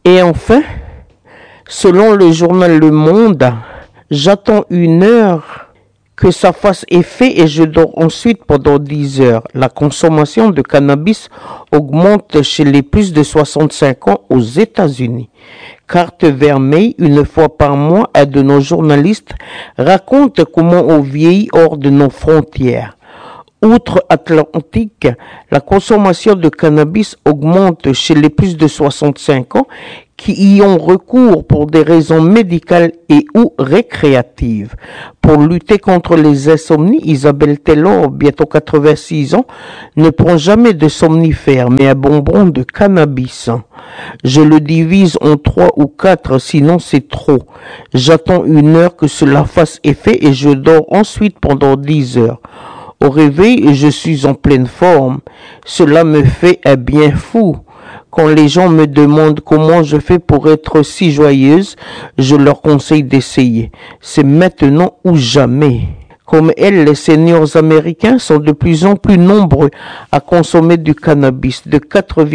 Et enfin, selon le journal Le Monde, j'attends 1 heure que ça fasse effet et je dors ensuite pendant 10 heures. La consommation de cannabis augmente chez les plus de 65 ans aux États-Unis. Carte Vermeille, 1 fois par mois, un de nos journalistes raconte comment on vieillit hors de nos frontières. Outre-Atlantique, la consommation de cannabis augmente chez les plus de 65 ans qui y ont recours pour des raisons médicales et ou récréatives. Pour lutter contre les insomnies, Isabelle Taylor, bientôt 86 ans, ne prend jamais de somnifère, mais un bonbon de cannabis. Je le divise en 3 ou 4, sinon c'est trop. J'attends 1 heure que cela fasse effet et je dors ensuite pendant 10 heures. Au réveil, je suis en pleine forme. Cela me fait un bien fou. Quand les gens me demandent comment je fais pour être si joyeuse, je leur conseille d'essayer. C'est maintenant ou jamais. Comme elle, les seniors américains sont de plus en plus nombreux à consommer du cannabis. De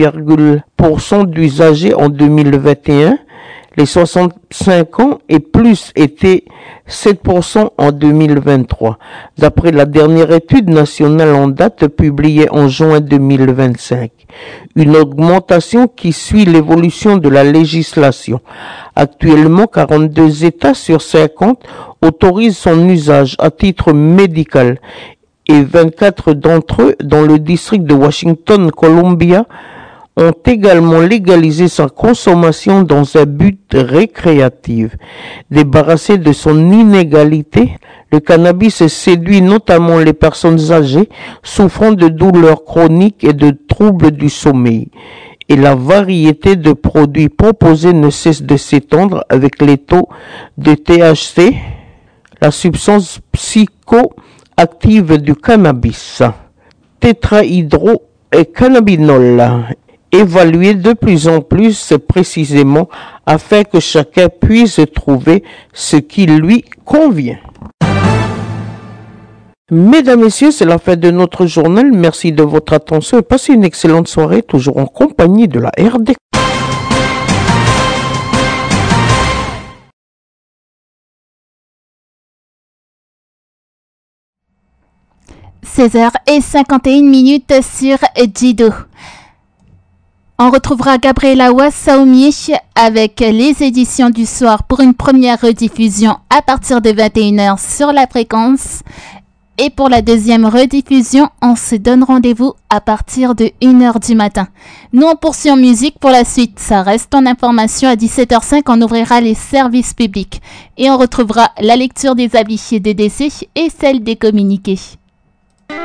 4,% d'usagers en 2021, les 65 ans et plus étaient 7% en 2023. D'après la dernière étude nationale en date publiée en juin 2025. Une augmentation qui suit l'évolution de la législation. Actuellement, 42 États sur 50 autorisent son usage à titre médical et 24 d'entre eux, dans le district de Washington, Columbia, ont également légalisé sa consommation dans un but récréatif. Débarrassé de son inégalité, le cannabis séduit notamment les personnes âgées souffrant de douleurs chroniques et de troubles du sommeil. Et la variété de produits proposés ne cesse de s'étendre avec les taux de THC, la substance psychoactive du cannabis, tétrahydrocannabinol, évalué de plus en plus précisément afin que chacun puisse trouver ce qui lui convient. Mesdames, Messieurs, c'est la fin de notre journal. Merci de votre attention et passez une excellente soirée, toujours en compagnie de la RD. 16h51 sur Jido. On retrouvera Gabriela Wassaoumi avec les éditions du soir pour une première rediffusion à partir de 21h sur la fréquence. Et pour la deuxième rediffusion, on se donne rendez-vous à partir de 1h du matin. Nous, on poursuit en musique pour la suite. Ça reste en information. À 17h05, on ouvrira les services publics. Et on retrouvera la lecture des avis des décès et celle des communiqués.